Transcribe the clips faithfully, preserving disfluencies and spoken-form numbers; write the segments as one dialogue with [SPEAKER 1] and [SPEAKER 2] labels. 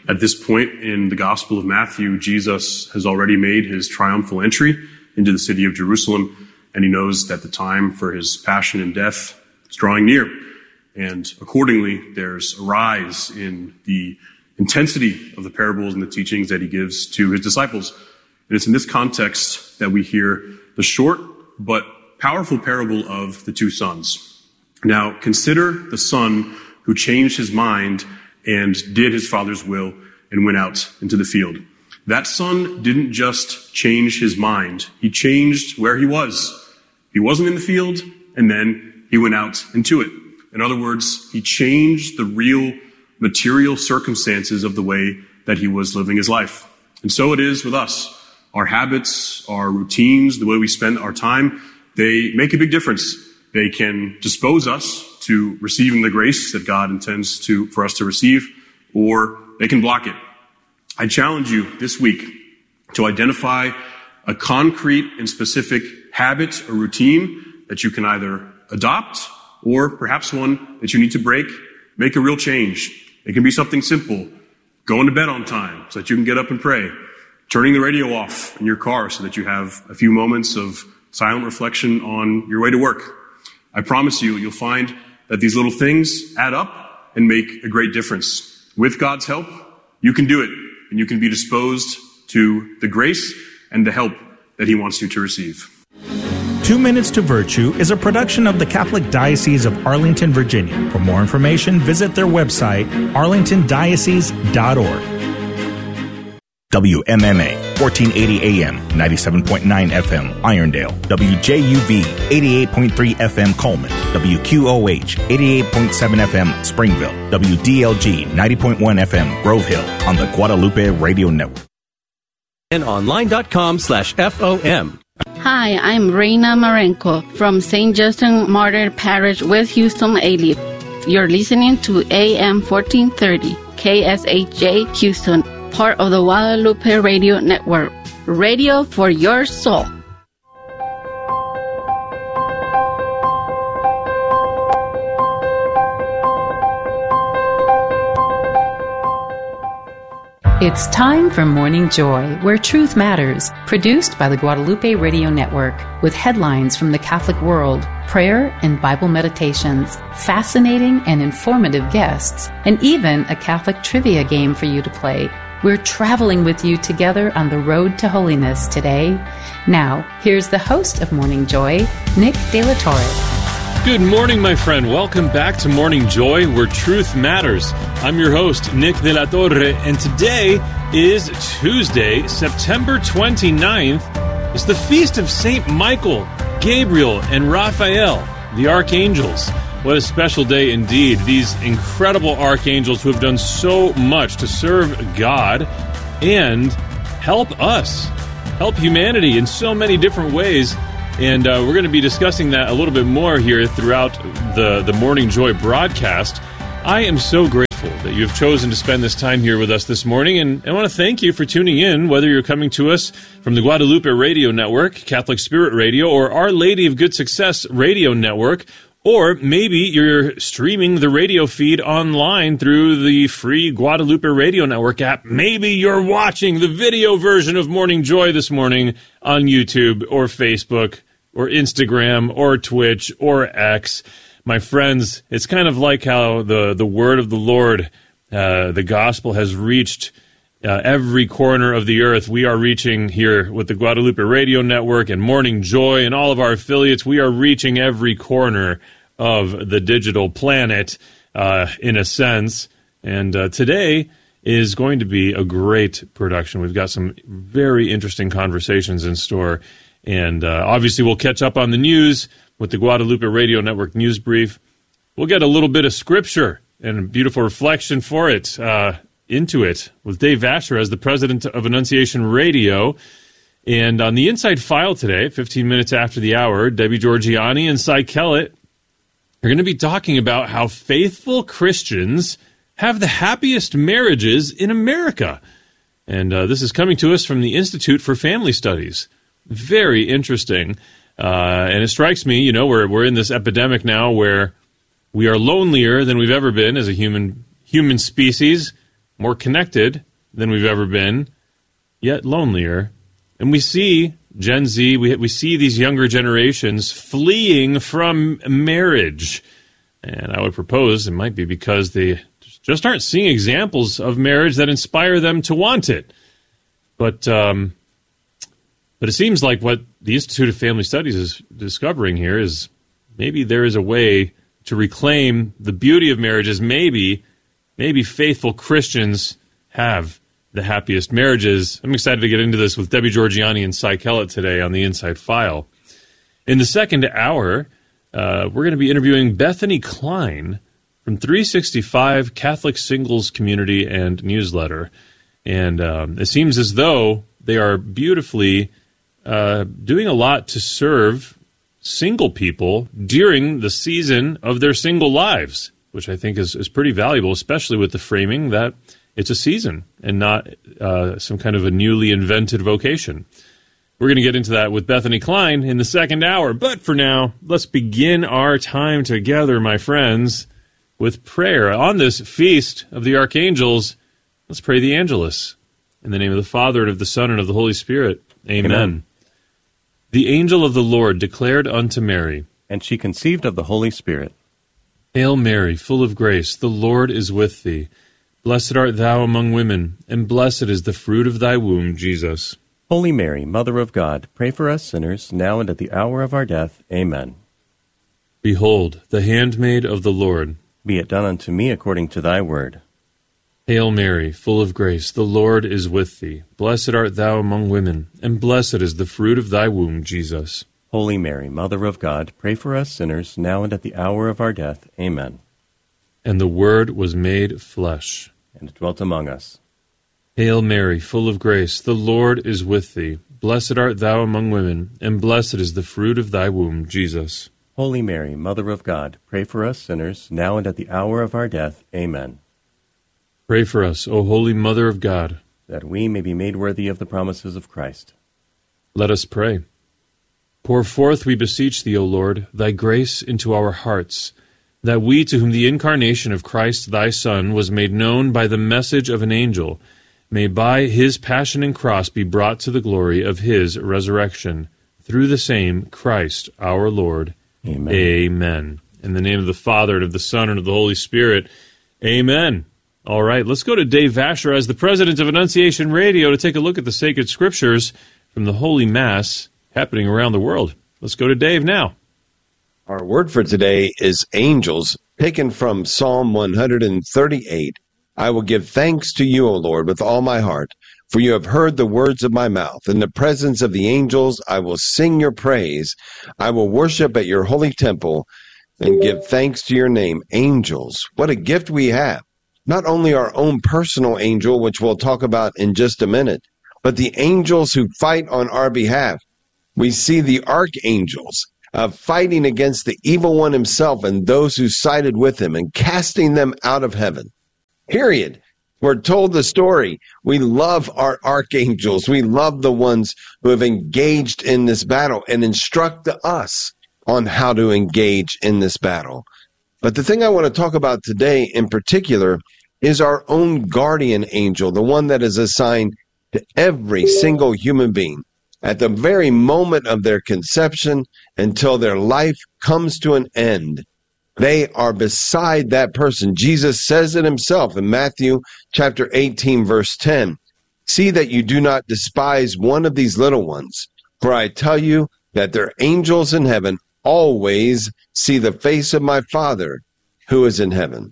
[SPEAKER 1] At this point in the Gospel of Matthew, Jesus has already made his triumphal entry into the city of Jerusalem, and he knows that the time for his passion and death is drawing near. And accordingly, there's a rise in the intensity of the parables and the teachings that he gives to his disciples. And it's in this context that we hear the short but powerful parable of the two sons. Now, consider the son who changed his mind and did his father's will and went out into the field. That son didn't just change his mind. He changed where he was. He wasn't in the field, and then he went out into it. In other words, he changed the real material circumstances of the way that he was living his life. And so it is with us. Our habits, our routines, the way we spend our time, they make a big difference. They can dispose us to receiving the grace that God intends to for us to receive, or they can block it. I challenge you this week to identify a concrete and specific habit or routine that you can either adopt or perhaps one that you need to break. Make a real change. It can be something simple. Going to bed on time so that you can get up and pray. Turning the radio off in your car so that you have a few moments of silent reflection on your way to work. I promise you, you'll find that these little things add up and make a great difference. With God's help, you can do it, and you can be disposed to the grace and the help that he wants you to receive.
[SPEAKER 2] Two Minutes to Virtue is a production of the Catholic Diocese of Arlington, Virginia. For more information, visit their website, arlington diocese dot org.
[SPEAKER 3] W M M A, fourteen eighty A M, ninety-seven point nine F M, Irondale. W J U V, eighty-eight point three F M, Coleman. W Q O H, eighty-eight point seven F M, Springville. W D L G, ninety point one F M, Grove Hill, on the Guadalupe Radio Network.
[SPEAKER 4] And online.com slash FOM.
[SPEAKER 5] Hi, I'm Reina Marenko from Saint Justin Martyr Parish, West Houston, Alief. You're listening to A M fourteen thirty, K S H J Houston, part of the Guadalupe Radio Network. Radio for your soul.
[SPEAKER 6] It's time for Morning Joy, where truth matters, produced by the Guadalupe Radio Network, with headlines from the Catholic world, prayer and Bible meditations, fascinating and informative guests, and even a Catholic trivia game for you to play. We're traveling with you together on the road to holiness today. Now, here's the host of Morning Joy, Nick De La Torre.
[SPEAKER 7] Good morning, my friend. Welcome back to Morning Joy, where truth matters. I'm your host, Nick De La Torre, and today is Tuesday, September twenty-ninth. It's the feast of Saint Michael, Gabriel, and Raphael, the archangels. What a special day indeed. These incredible archangels who have done so much to serve God and help us, help humanity in so many different ways. And uh, we're going to be discussing that a little bit more here throughout the, the Morning Joy broadcast. I am so grateful that you've chosen to spend this time here with us this morning, and I want to thank you for tuning in, whether you're coming to us from the Guadalupe Radio Network, Catholic Spirit Radio, or Our Lady of Good Success Radio Network, or maybe you're streaming the radio feed online through the free Guadalupe Radio Network app. Maybe you're watching the video version of Morning Joy this morning on YouTube or Facebook, or Instagram, or Twitch, or X. My friends, it's kind of like how the, the word of the Lord, uh, the gospel, has reached uh, every corner of the earth. We are reaching here with the Guadalupe Radio Network and Morning Joy and all of our affiliates. We are reaching every corner of the digital planet, uh, in a sense. And uh, today is going to be a great production. We've got some very interesting conversations in store. And uh, obviously, we'll catch up on the news with the Guadalupe Radio Network News Brief. We'll get a little bit of scripture and a beautiful reflection for it, uh, into it, with Dave Vasher as the president of Annunciation Radio. And on the Inside File today, fifteen minutes after the hour, Debbie Georgiani and Cy Kellett are going to be talking about how faithful Christians have the happiest marriages in America. And uh, this is coming to us from the Institute for Family Studies. Very interesting. Uh, and it strikes me, you know, we're we're in this epidemic now where we are lonelier than we've ever been as a human human species. more connected than we've ever been, yet lonelier. And we see Gen Z, we, we see these younger generations fleeing from marriage. And I would propose it might be because they just aren't seeing examples of marriage that inspire them to want it. But um, but it seems like what the Institute of Family Studies is discovering here is maybe there is a way to reclaim the beauty of marriages. Maybe, maybe faithful Christians have the happiest marriages. I'm excited to get into this with Debbie Georgiani and Cy Kellett today on the Inside File. In the second hour, uh, we're going to be interviewing Bethany Klein from three sixty-five Catholic Singles Community and Newsletter. And um, it seems as though they are beautifully uh, doing a lot to serve single people during the season of their single lives, which I think is, is pretty valuable, especially with the framing that it's a season and not uh, some kind of a newly invented vocation. We're going to get into that with Bethany Klein in the second hour. But for now, let's begin our time together, my friends, with prayer. On this feast of the archangels, let's pray the Angelus. In the name of the Father, and of the Son, and of the Holy Spirit. Amen. Amen. The angel of the Lord declared unto Mary,
[SPEAKER 8] and she conceived of the Holy Spirit.
[SPEAKER 7] Hail Mary, full of grace, the Lord is with thee. Blessed art thou among women, and blessed is the fruit of thy womb, Jesus.
[SPEAKER 8] Holy Mary, Mother of God, pray for us sinners, now and at the hour of our death. Amen.
[SPEAKER 7] Behold, the handmaid of the Lord.
[SPEAKER 8] Be it done unto me according to thy word.
[SPEAKER 7] Hail Mary, full of grace, the Lord is with thee. Blessed art thou among women, and blessed is the fruit of thy womb, Jesus.
[SPEAKER 8] Holy Mary, Mother of God, pray for us sinners, now and at the hour of our death. Amen.
[SPEAKER 7] And the Word was made flesh,
[SPEAKER 8] and dwelt among us.
[SPEAKER 7] Hail Mary, full of grace, the Lord is with thee. Blessed art thou among women, and blessed is the fruit of thy womb, Jesus.
[SPEAKER 8] Holy Mary, Mother of God, pray for us sinners, now and at the hour of our death. Amen.
[SPEAKER 7] Pray for us, O Holy Mother of God,
[SPEAKER 8] that we may be made worthy of the promises of Christ.
[SPEAKER 7] Let us pray. Pour forth, we beseech thee, O Lord, thy grace into our hearts, that we, to whom the incarnation of Christ thy Son was made known by the message of an angel, may by his passion and cross be brought to the glory of his resurrection, through the same Christ our Lord.
[SPEAKER 8] Amen.
[SPEAKER 7] Amen. In the name of the Father, and of the Son, and of the Holy Spirit. Amen. All right, let's go to Dave Vasher as the president of Annunciation Radio to take a look at the sacred scriptures from the Holy Mass happening around the world. Let's go to Dave now.
[SPEAKER 9] Our word for today is angels, taken from Psalm one thirty-eight. I will give thanks to you, O Lord, with all my heart, for you have heard the words of my mouth. In the presence of the angels I will sing your praise. I will worship at your holy temple and give thanks to your name. Angels, what a gift we have. Not only our own personal angel, which we'll talk about in just a minute, but the angels who fight on our behalf. We see the archangels uh, fighting against the evil one himself and those who sided with him and casting them out of heaven. Period. We're told the story. We love our archangels. We love the ones who have engaged in this battle and instruct us on how to engage in this battle. But the thing I want to talk about today in particular is our own guardian angel, the one that is assigned to every single human being at the very moment of their conception until their life comes to an end. They are beside that person. Jesus says it himself in Matthew chapter eighteen, verse ten. See that you do not despise one of these little ones, for I tell you that their angels in heaven always see the face of my Father who is in heaven.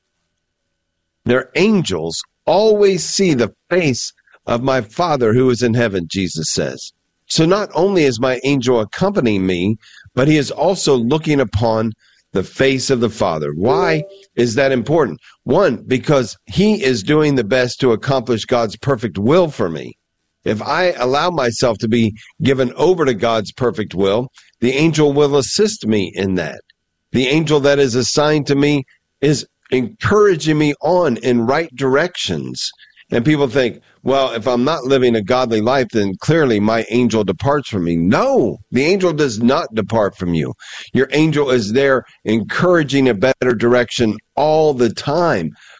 [SPEAKER 9] Their angels always see the face of my Father who is in heaven, Jesus says. So not only is my angel accompanying me, but he is also looking upon the face of the Father. Why is that important? One, because he is doing the best to accomplish God's perfect will for me. If I allow myself to be given over to God's perfect will, the angel will assist me in that. The angel that is assigned to me is encouraging me on in right directions. And people think, well, if I'm not living a godly life, then clearly my angel departs from me. No, the angel does not depart from you. Your angel is there encouraging a better direction all the time.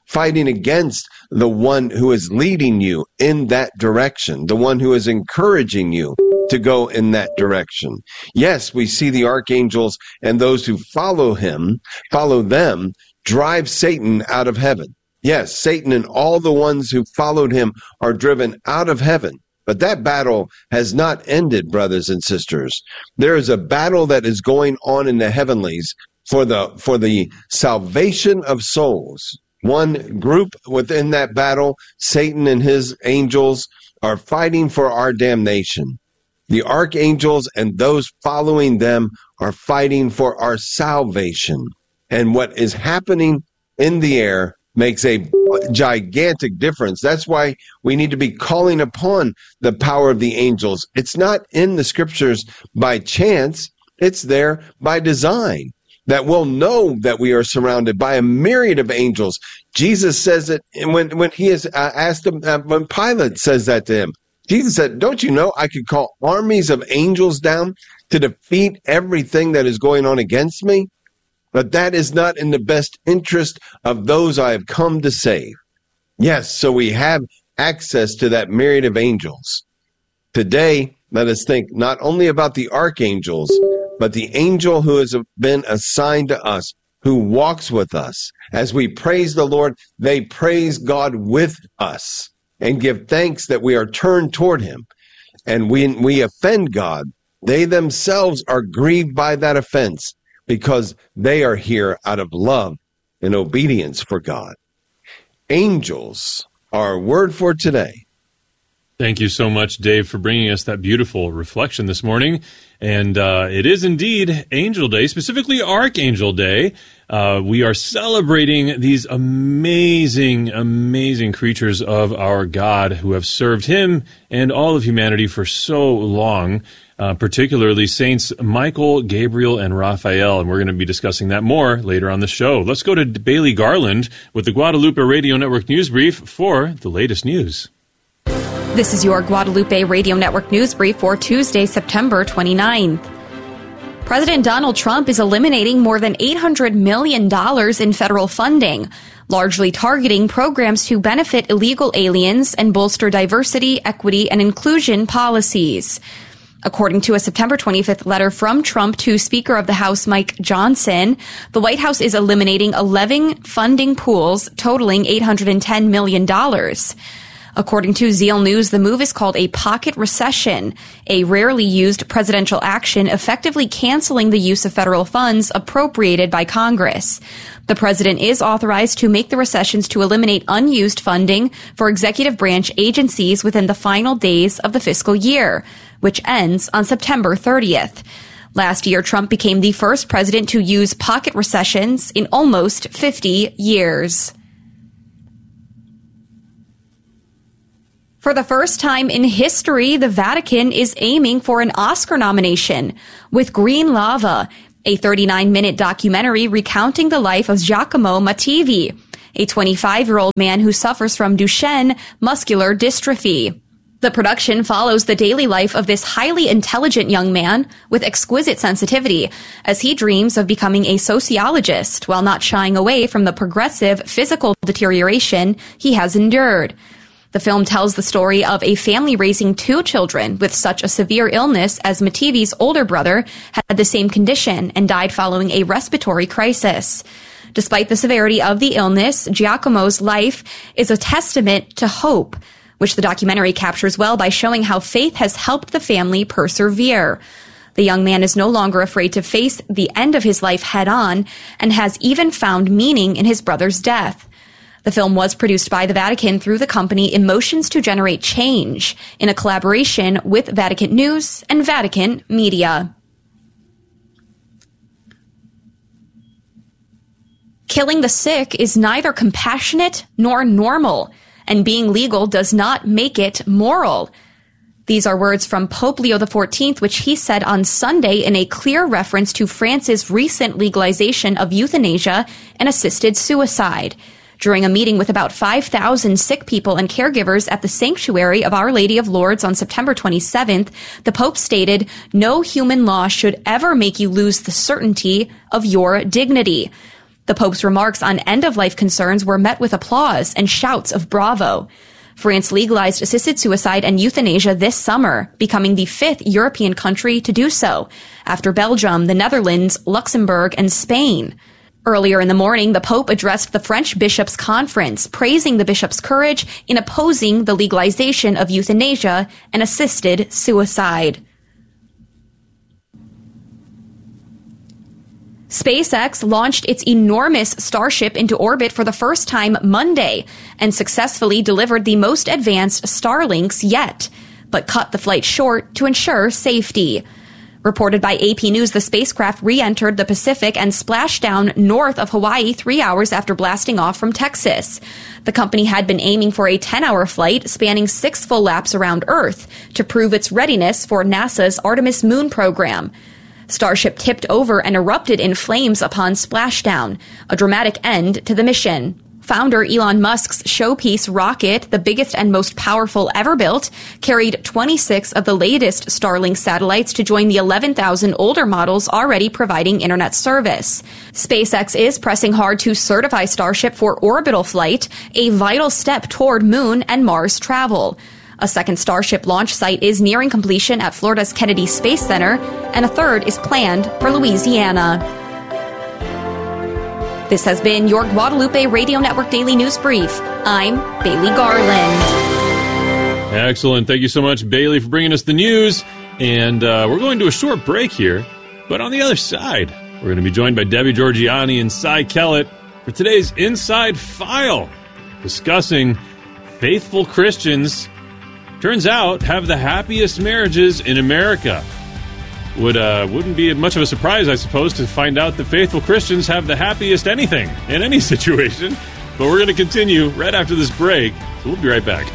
[SPEAKER 9] fighting against the one who is leading you in that direction, the one who is encouraging you to go in that direction. Yes, we see the archangels and those who follow him, follow them, drive Satan out of heaven. Yes, Satan and all the ones who followed him are driven out of heaven. But that battle has not ended, brothers and sisters. There is a battle that is going on in the heavenlies for the for the salvation of souls. One group within that battle, Satan and his angels, are fighting for our damnation. The archangels and those following them are fighting for our salvation. And what is happening in the air makes a gigantic difference. That's why we need to be calling upon the power of the angels. It's not in the scriptures by chance. It's there by design, that we'll know that we are surrounded by a myriad of angels. Jesus says it when, when he is uh, asked him, uh, when Pilate says that to him. Jesus said, don't you know I could call armies of angels down to defeat everything that is going on against me? But that is not in the best interest of those I have come to save. Yes, so we have access to that myriad of angels. Today, let us think not only about the archangels, but the angel who has been assigned to us, who walks with us. As we praise the Lord, they praise God with us and give thanks that we are turned toward him. And when we offend God, they themselves are grieved by that offense, because they are here out of love and obedience for God. Angels are our word for today.
[SPEAKER 7] Thank you so much, Dave, for bringing us that beautiful reflection this morning. And uh, it is indeed Angel Day, specifically Archangel Day. Uh, we are celebrating these amazing, amazing creatures of our God who have served him and all of humanity for so long. Uh, particularly Saints Michael, Gabriel, and Raphael, and we're going to be discussing that more later on the show. Let's go to Bailey Garland with the Guadalupe Radio Network News Brief for the latest news.
[SPEAKER 10] This is your Guadalupe Radio Network News Brief for Tuesday, September twenty-ninth. President Donald Trump is eliminating more than eight hundred million dollars in federal funding, largely targeting programs to benefit illegal aliens and bolster diversity, equity, and inclusion policies. According to a September twenty-fifth letter from Trump to Speaker of the House Mike Johnson, the White House is eliminating eleven funding pools totaling eight hundred ten million dollars. According to Zeal News, the move is called a pocket recession, a rarely used presidential action effectively canceling the use of federal funds appropriated by Congress. The president is authorized to make the recessions to eliminate unused funding for executive branch agencies within the final days of the fiscal year, which ends on September thirtieth. Last year, Trump became the first president to use pocket recessions in almost fifty years. For the first time in history, the Vatican is aiming for an Oscar nomination with Green Lava, a thirty-nine minute documentary recounting the life of Giacomo Mattivi, a twenty-five-year-old man who suffers from Duchenne muscular dystrophy. The production follows the daily life of this highly intelligent young man with exquisite sensitivity as he dreams of becoming a sociologist while not shying away from the progressive physical deterioration he has endured. The film tells the story of a family raising two children with such a severe illness as Mattivi's older brother had the same condition and died following a respiratory crisis. Despite the severity of the illness, Giacomo's life is a testament to hope, which the documentary captures well by showing how faith has helped the family persevere. The young man is no longer afraid to face the end of his life head on and has even found meaning in his brother's death. The film was produced by the Vatican through the company Emotions to Generate Change in a collaboration with Vatican News and Vatican Media. Killing the sick is neither compassionate nor normal, and being legal does not make it moral. These are words from Pope Leo the fourteenth, which he said on Sunday in a clear reference to France's recent legalization of euthanasia and assisted suicide. During a meeting with about five thousand sick people and caregivers at the Sanctuary of Our Lady of Lourdes on September twenty-seventh, the Pope stated, "No human law should ever make you lose the certainty of your dignity." The Pope's remarks on end-of-life concerns were met with applause and shouts of bravo. France legalized assisted suicide and euthanasia this summer, becoming the fifth European country to do so, after Belgium, the Netherlands, Luxembourg, and Spain. Earlier in the morning, the Pope addressed the French Bishops' Conference, praising the bishops' courage in opposing the legalization of euthanasia and assisted suicide. SpaceX launched its enormous Starship into orbit for the first time Monday and successfully delivered the most advanced Starlinks yet, but cut the flight short to ensure safety. Reported by A P News, the spacecraft re-entered the Pacific and splashed down north of Hawaii three hours after blasting off from Texas. The company had been aiming for a ten-hour flight spanning six full laps around Earth to prove its readiness for NASA's Artemis moon program. Starship tipped over and erupted in flames upon splashdown, a dramatic end to the mission. Founder Elon Musk's showpiece rocket, the biggest and most powerful ever built, carried twenty-six of the latest Starlink satellites to join the eleven thousand older models already providing internet service. SpaceX is pressing hard to certify Starship for orbital flight, a vital step toward Moon and Mars travel. A second Starship launch site is nearing completion at Florida's Kennedy Space Center, and a third is planned for Louisiana. This has been your Guadalupe Radio Network Daily News Brief. I'm Bailey Garland.
[SPEAKER 7] Excellent. Thank you so much, Bailey, for bringing us the news. And uh, we're going to a short break here. But on the other side, we're going to be joined by Debbie Georgianni and Cy Kellett for today's Inside File, discussing faithful Christians, turns out, have the happiest marriages in America. Would, uh, wouldn't be much of a surprise, I suppose, to find out that faithful Christians have the happiest anything in any situation. But we're going to continue right after this break, so we'll be right back.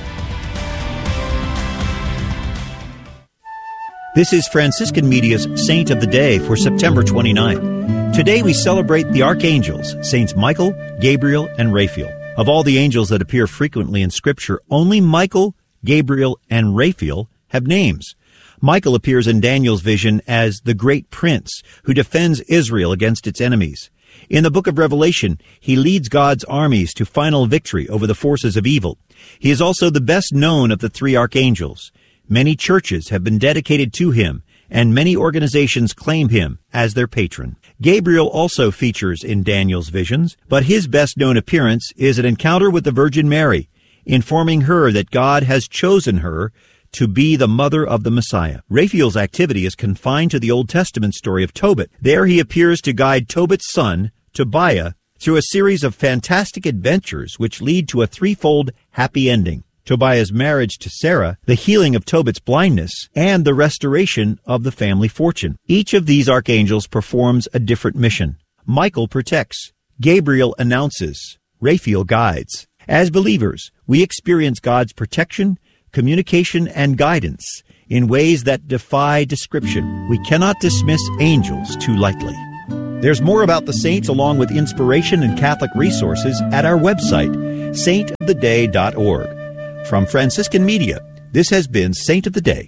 [SPEAKER 11] This is Franciscan Media's Saint of the Day for September twenty-ninth. Today we celebrate the archangels, Saints Michael, Gabriel, and Raphael. Of all the angels that appear frequently in Scripture, only Michael, Gabriel, and Raphael have names. Michael appears in Daniel's vision as the great prince who defends Israel against its enemies. In the book of Revelation, he leads God's armies to final victory over the forces of evil. He is also the best known of the three archangels. Many churches have been dedicated to him, and many organizations claim him as their patron. Gabriel also features in Daniel's visions, but his best-known appearance is an encounter with the Virgin Mary, informing her that God has chosen her to be the mother of the Messiah. Raphael's activity is confined to the Old Testament story of Tobit. There he appears to guide Tobit's son, Tobiah, through a series of fantastic adventures which lead to a threefold happy ending: Tobiah's marriage to Sarah, the healing of Tobit's blindness, and the restoration of the family fortune. Each of these archangels performs a different mission. Michael protects. Gabriel announces. Raphael guides. As believers, we experience God's protection, communication, and guidance in ways that defy description. We cannot dismiss angels too lightly. There's more about the saints along with inspiration and Catholic resources at our website, saint of the day dot org. From Franciscan Media, this has been Saint of the Day.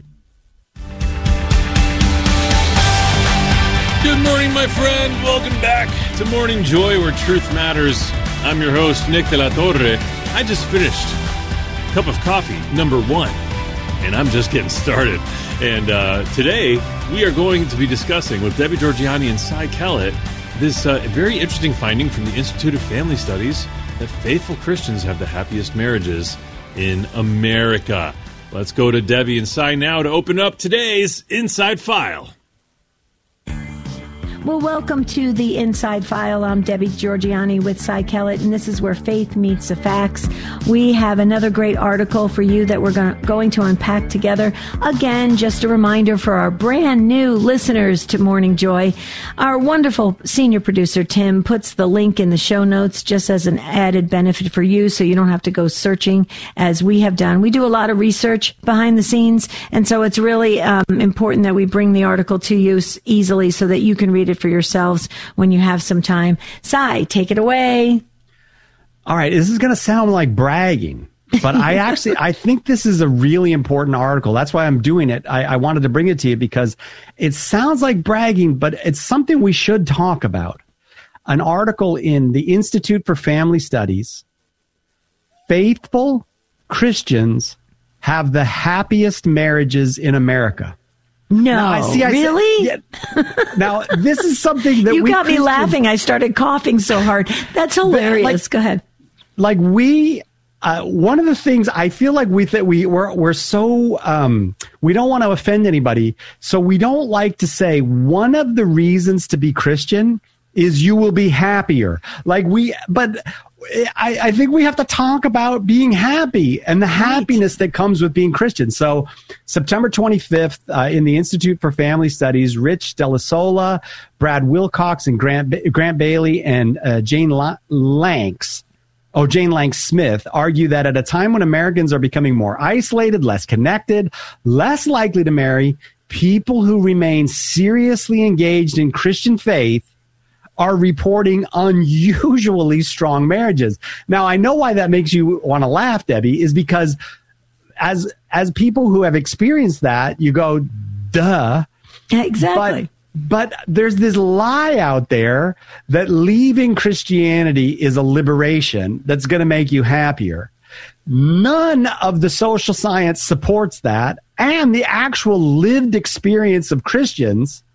[SPEAKER 7] Good morning, my friend. Welcome back to Morning Joy, where truth matters. I'm your host, Nick de la Torre. I just finished cup of coffee number one, and I'm just getting started. And uh, today we are going to be discussing with Debbie Georgianni and Cy Kellett this uh, very interesting finding from the Institute of Family Studies that faithful Christians have the happiest marriages in America. Let's go to Debbie and Cy now to open up today's Inside File.
[SPEAKER 12] Well, welcome to the Inside File. I'm Debbie Georgianni with Cy Kellett, and this is where faith meets the facts. We have another great article for you that we're going to unpack together. Again, just a reminder for our brand new listeners to Morning Joy. Our wonderful senior producer, Tim, puts the link in the show notes just as an added benefit for you, so you don't have to go searching as we have done. We do a lot of research behind the scenes, and so it's really um, important that we bring the article to you easily so that you can read it for yourselves when you have some time. Cy, take it away.
[SPEAKER 13] All right, this is going to sound like bragging, but I actually, I think this is a really important article. That's why I'm doing it. I, I wanted to bring it to you because it sounds like bragging, but it's something we should talk about. an article in the Institute for Family Studies. Faithful Christians have the happiest marriages in America.
[SPEAKER 12] No,
[SPEAKER 13] now, I see, I
[SPEAKER 12] really?
[SPEAKER 13] Said, yeah. Now, this is something that
[SPEAKER 12] you
[SPEAKER 13] we
[SPEAKER 12] got me laughing. I started coughing so hard. That's hilarious.
[SPEAKER 13] Like,
[SPEAKER 12] Go ahead.
[SPEAKER 13] Like we, uh, one of the things I feel like we th- we we're we're so um, we don't want to offend anybody, so we don't like to say one of the reasons to be Christian is you will be happier. Like we, but. I, I think we have to talk about being happy and the happiness that comes with being Christian. So September twenty-fifth, uh, in the Institute for Family Studies, Rich Delasola, Brad Wilcox, and Grant, Grant Bailey and uh, Jane La- Lanks, oh, Jane Lanks Smith argue that at a time when Americans are becoming more isolated, less connected, less likely to marry, people who remain seriously engaged in Christian faith are reporting unusually strong marriages. Now, I know why that makes you want to laugh, Debbie, is because as as people who have experienced that, you go, duh.
[SPEAKER 12] Exactly.
[SPEAKER 13] But, but there's this lie out there that leaving Christianity is a liberation that's going to make you happier. None of the social science supports that, and the actual lived experience of Christians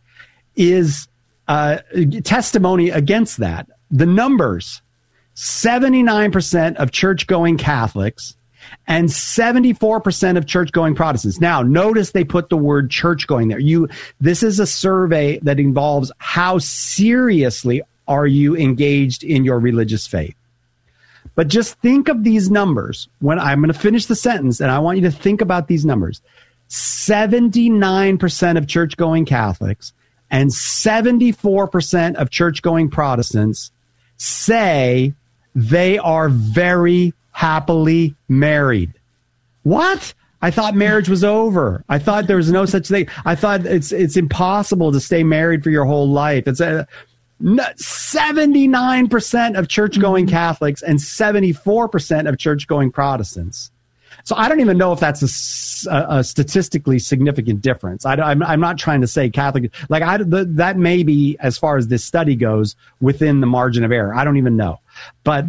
[SPEAKER 13] is Uh, testimony against that. The numbers, seventy-nine percent of church-going Catholics and seventy-four percent of church-going Protestants. Now, notice they put the word church-going there. You, this is a survey that involves how seriously are you engaged in your religious faith. But just think of these numbers. When I'm going to finish the sentence, and I want you to think about these numbers. seventy-nine percent of church-going Catholics and seventy-four percent of church-going Protestants say they are very happily married. What? I thought marriage was over. I thought there was no such thing. I thought it's it's impossible to stay married for your whole life. It's a seventy-nine percent of church-going mm-hmm. Catholics and seventy-four percent of church-going Protestants. So I don't even know if that's a, a statistically significant difference. I, I'm, I'm not trying to say Catholic, like I, the, that may be, as far as this study goes, within the margin of error. I don't even know. But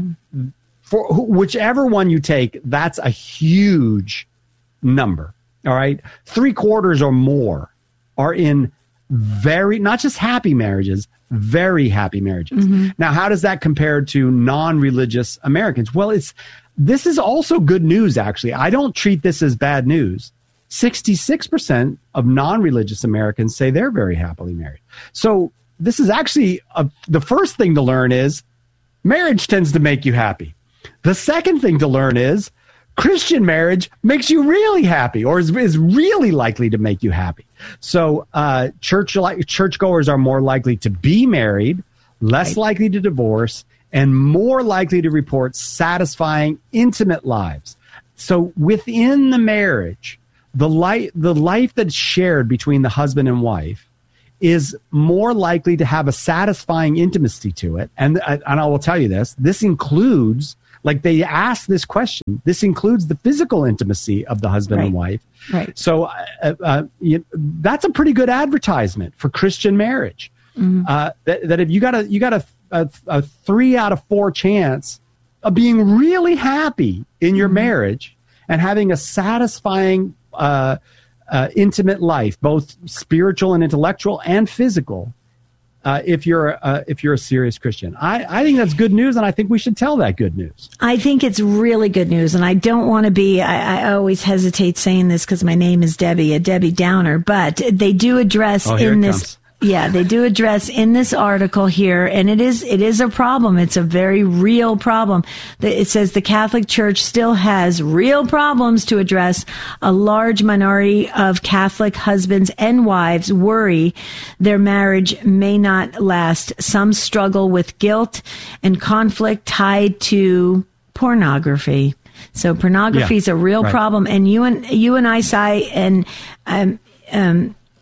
[SPEAKER 13] for whichever one you take, that's a huge number. All right. Three quarters or more are in very, not just happy marriages, very happy marriages. Mm-hmm. Now, how does that compare to non-religious Americans? Well, it's, this is also good news, actually. I don't treat this as bad news. sixty-six percent of non-religious Americans say they're very happily married. So this is actually a, the first thing to learn is marriage tends to make you happy. The second thing to learn is Christian marriage makes you really happy, or is, is really likely to make you happy. So uh, church churchgoers are more likely to be married, less right. likely to divorce, and more likely to report satisfying, intimate lives. So within the marriage, the life, the life that's shared between the husband and wife is more likely to have a satisfying intimacy to it. And, and I will tell you this, this includes, like they asked this question, this includes the physical intimacy of the husband
[SPEAKER 12] right.
[SPEAKER 13] and wife.
[SPEAKER 12] Right.
[SPEAKER 13] So uh, uh, you, that's a pretty good advertisement for Christian marriage. Mm-hmm. Uh, that, that if you got a, you got a, a, a three out of four chance of being really happy in your mm-hmm. marriage and having a satisfying, uh, uh, intimate life, both spiritual and intellectual and physical, uh, if you're uh, if you're a serious Christian. I, I think that's good news, and I think we should tell that good news.
[SPEAKER 12] I think it's really good news, and I don't want to be, I, I always hesitate saying this because my name is Debbie, a Debbie Downer, but they do address
[SPEAKER 13] oh,
[SPEAKER 12] in this...
[SPEAKER 13] Comes.
[SPEAKER 12] Yeah, they do address in this article here, and it is it is a problem. It's a very real problem. It says the Catholic Church still has real problems to address. A large minority of Catholic husbands and wives worry their marriage may not last. Some struggle with guilt and conflict tied to pornography. So pornography is yeah, a real right. problem. And you and you and I, Cy, and um, um,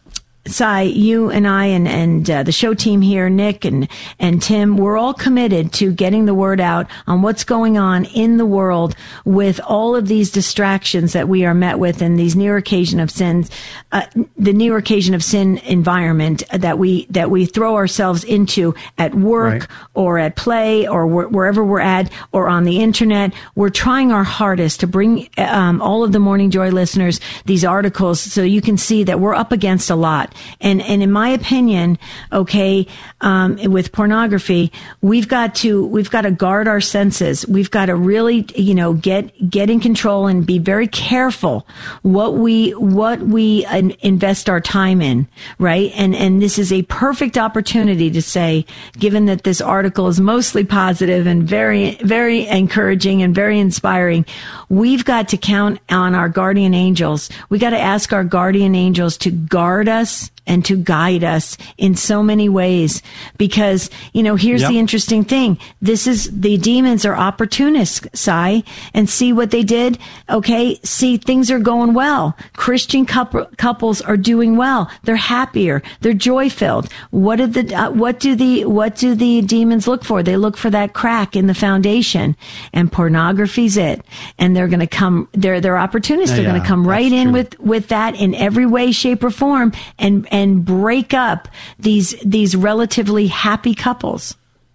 [SPEAKER 12] Cy, you and I and, and uh, the show team here, Nick and, and Tim, we're all committed to getting the word out on what's going on in the world with all of these distractions that we are met with in these near occasion of sins, uh, the near occasion of sin environment that we, that we throw ourselves into at work right. or at play or wh- wherever we're at or on the internet. We're trying our hardest to bring um, all of the Morning Joy listeners these articles so you can see that we're up against a lot. And, and in my opinion, okay, um, with pornography, we've got to, we've got to guard our senses. We've got to really, you know, get, get in control and be very careful what we, what we uh, invest our time in, right? And, and this is a perfect opportunity to say, given that this article is mostly positive and very, very encouraging and very inspiring, we've got to count on our guardian angels. We got to ask our guardian angels to guard us and to guide us in so many ways. Because, you know, here's yep. the interesting thing. This is, the demons are opportunists, Cy, and see what they did. Okay. See, things are going well. Christian couple, couples are doing well. They're happier. They're joy filled. What did the, uh, what do the, what do the demons look for? They look for that crack in the foundation, and pornography's it. And they're going to come, they're, they're opportunists. They're yeah, going to come right in true. with, with that in every way, shape, or form, and, and break up these these relatively happy couples.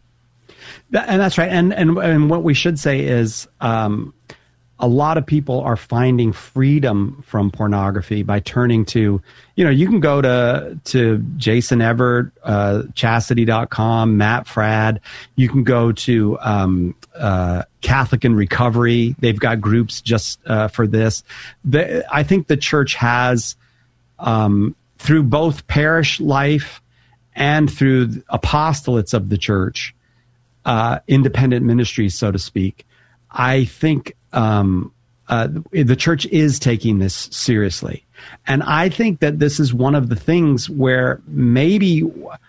[SPEAKER 13] And that's right. And and and what we should say is, um, a lot of people are finding freedom from pornography by turning to, you know, you can go to to Jason Evert, uh, chastity dot com, Matt Fradd. You can go to um, uh, Catholic in Recovery. They've got groups just uh, for this. The, I think the church has, um, through both parish life and through apostolates of the church, uh, independent ministries, so to speak, I think um, uh, the church is taking this seriously. And I think that this is one of the things where maybe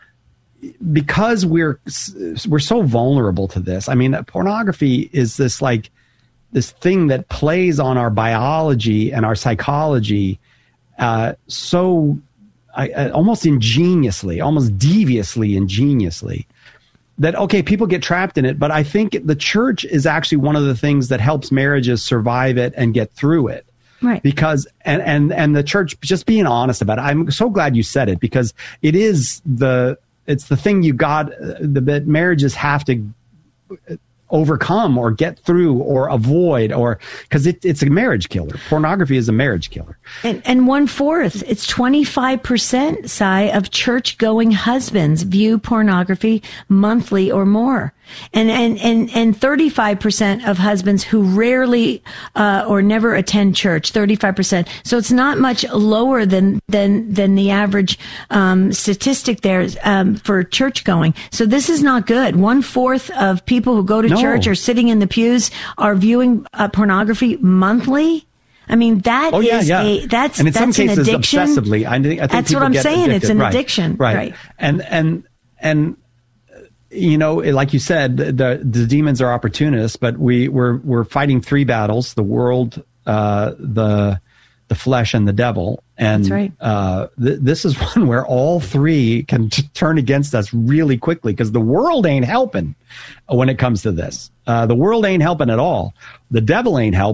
[SPEAKER 13] because we're we're so vulnerable to this. I mean, pornography is this like this thing that plays on our biology and our psychology uh, so I, I, almost ingeniously, almost deviously ingeniously, that, okay, people get trapped in it. But I think the church is actually one of the things that helps marriages survive it and get through it.
[SPEAKER 12] Right.
[SPEAKER 13] Because, and, and, and the church, just being honest about it, I'm so glad you said it, because it is the, it's the thing you got, the, that marriages have to overcome or get through or avoid, or because it, it's a marriage killer. Pornography is a marriage killer.
[SPEAKER 12] And, and one fourth, it's twenty-five percent, Cy, of church going husbands view pornography monthly or more. And, and, and, and thirty-five percent of husbands who rarely, uh, or never attend church, thirty-five percent. So it's not much lower than, than, than the average, um, statistic there, um, for church going. So this is not good. One fourth of people who go to no. church or sitting in the pews are viewing uh, pornography monthly. I mean, that
[SPEAKER 13] oh, yeah,
[SPEAKER 12] is
[SPEAKER 13] yeah.
[SPEAKER 12] a, that's,
[SPEAKER 13] and in
[SPEAKER 12] that's
[SPEAKER 13] some cases,
[SPEAKER 12] an addiction.
[SPEAKER 13] Obsessively. I think, I think
[SPEAKER 12] that's what I'm saying.
[SPEAKER 13] Addicted.
[SPEAKER 12] It's an
[SPEAKER 13] right.
[SPEAKER 12] addiction.
[SPEAKER 13] Right.
[SPEAKER 12] right.
[SPEAKER 13] And, and, and, you know, like you said, the the demons are opportunists, but we we're we're fighting three battles: the world, uh, the the flesh, and the devil. And
[SPEAKER 12] That's right.
[SPEAKER 13] uh, th- this is one where all three can t- turn against us really quickly, because the world ain't helping when it comes to this. Uh, the world ain't helping at all. The devil ain't helping.